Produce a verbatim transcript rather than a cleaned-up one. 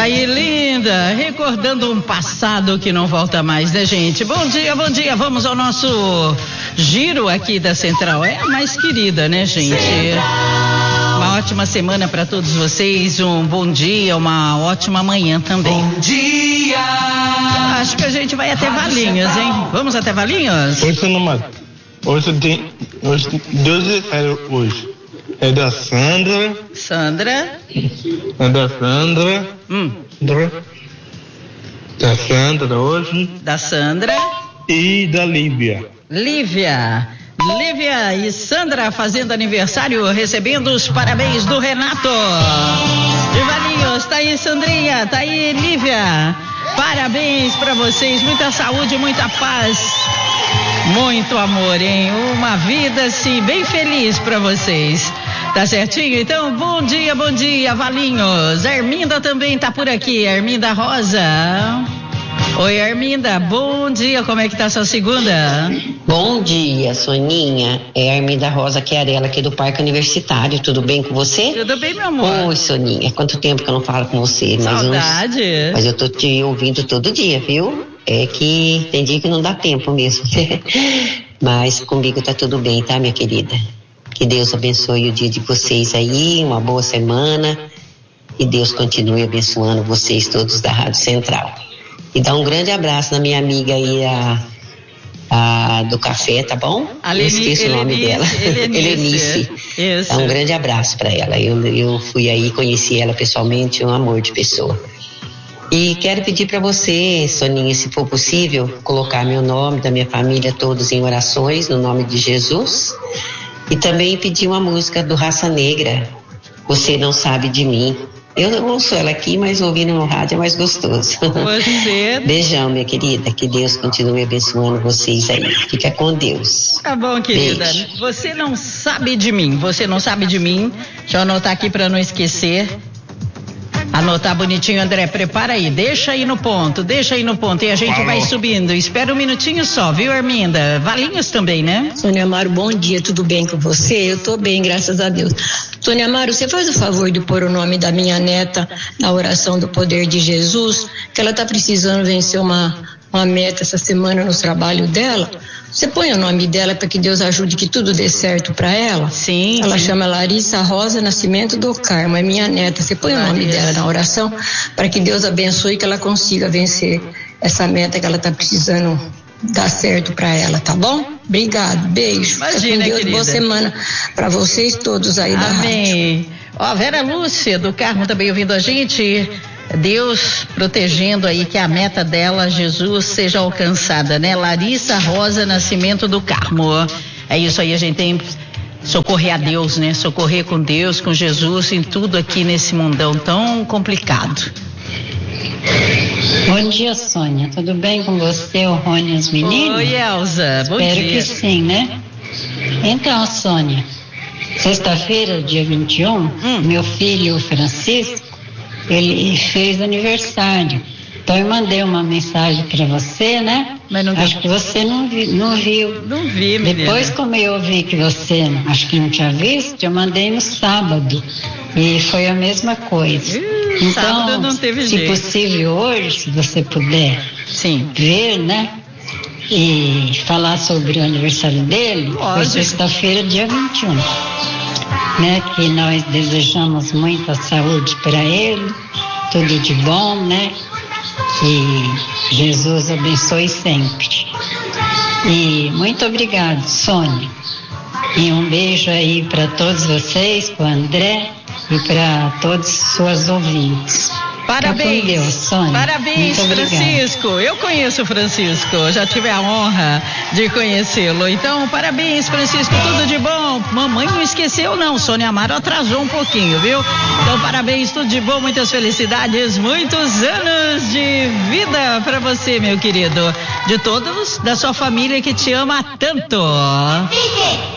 aí, linda, recordando um passado que não volta mais, né, gente? Bom dia, bom dia, vamos ao nosso giro aqui da Central. É a mais querida, né, gente? Uma ótima semana para todos vocês, um bom dia, uma ótima manhã também. Bom dia! Acho que a gente vai até Valinhos, hein? Vamos até Valinhos? Oi, seu namorado. Hoje tem. Hoje, Deus é hoje. É da Sandra. Sandra. É da Sandra. Hum. Da Sandra hoje. Da Sandra. E da Lívia. Lívia. Lívia e Sandra fazendo aniversário, recebendo os parabéns do Renato. De Valinhos, tá aí Sandrinha, tá aí Lívia. Parabéns pra vocês, muita saúde, muita paz, muito amor, hein? Uma vida assim bem feliz pra vocês. Tá certinho? Então, bom dia, bom dia, Valinhos. Arminda também tá por aqui, Arminda Rosa. Oi, Arminda, bom dia, como é que tá a sua segunda? Bom dia, Soninha, é a Arminda Rosa Chiarella aqui do Parque Universitário, tudo bem com você? Tudo bem, meu amor? Oi, Soninha, quanto tempo que eu não falo com você? Saudade. Mas, uns... mas eu tô te ouvindo todo dia, viu? É que tem dia que não dá tempo mesmo, mas comigo tá tudo bem, tá, minha querida? Que Deus abençoe o dia de vocês aí, uma boa semana, e Deus continue abençoando vocês todos da Rádio Central. E dá um grande abraço na minha amiga aí, a, a do café, tá bom? A Leni, eu esqueço Helenice, o nome dela. Helenice. Isso. Dá um grande abraço para ela. Eu, eu fui aí, conheci ela pessoalmente, um amor de pessoa. E quero pedir para você, Soninha, se for possível, colocar meu nome, da minha família, todos em orações, no nome de Jesus. E também pedir uma música do Raça Negra, Você Não Sabe de Mim. Eu não ouço ela aqui, mas ouvindo no rádio é mais gostoso. Você... Beijão, minha querida. Que Deus continue abençoando vocês aí. Fica com Deus. Tá bom, querida. Beijo. Você não sabe de mim. Você não sabe de mim. Deixa eu anotar aqui para não esquecer. Anotar bonitinho, André. Prepara aí. Deixa aí no ponto. Deixa aí no ponto. E a gente vai subindo. Espera um minutinho só, viu, Arminda? Valinhos também, né? Sônia Amaro, bom dia. Tudo bem com você? Eu tô bem, graças a Deus. Sônia Amaro, você faz o favor de pôr o nome da minha neta na oração do poder de Jesus, que ela tá precisando vencer uma, uma meta essa semana no trabalho dela. Você põe o nome dela para que Deus ajude que tudo dê certo para ela? Sim. Ela sim. chama Larissa Rosa Nascimento do Carmo, é minha neta. Você põe Larissa. O nome dela na oração para que Deus abençoe e que ela consiga vencer essa meta que ela tá precisando dar certo para ela, tá bom? Obrigado, beijo. Imagina, Fica com Deus, querida. Boa semana para vocês todos aí da rádio. Amém. Ó, Vera Lúcia do Carmo também ouvindo a gente. Deus protegendo aí que a meta dela, Jesus, seja alcançada, né? Larissa Rosa Nascimento do Carmo. É isso aí, a gente tem que socorrer a Deus, né? Socorrer com Deus, com Jesus, em tudo aqui nesse mundão tão complicado. Bom dia, Sônia. Tudo bem com você, o Rony e os meninos? Oi, Elza. Bom Espero dia. que sim, né? Então, Sônia, sexta-feira, dia vinte e um, hum. meu filho, o Francisco, ele fez aniversário. Então eu mandei uma mensagem para você, né? Mas não acho que você não, vi, não viu. Não vi, menina. Depois, como eu vi que você acho que não tinha visto, eu mandei no sábado. E foi a mesma coisa. Uh, então, sábado não teve se jeito. possível hoje, se você puder Sim. ver, né? E falar sobre o aniversário dele, foi sexta-feira, dia vinte e um. Né? Que nós desejamos muita saúde para ele, tudo de bom, né? Que Jesus abençoe sempre. E muito obrigado, Sônia. E um beijo aí para todos vocês, para o André e para todos suas ouvintes. Parabéns, com Deus, Sônia. Parabéns, Francisco. Eu conheço o Francisco, já tive a honra de conhecê-lo. Então, parabéns, Francisco, tudo de bom. Mamãe não esqueceu, não. Sônia Amaro atrasou um pouquinho, viu? Então, parabéns, tudo de bom, muitas felicidades, muitos anos de vida para você, meu querido. De todos da sua família que te ama tanto.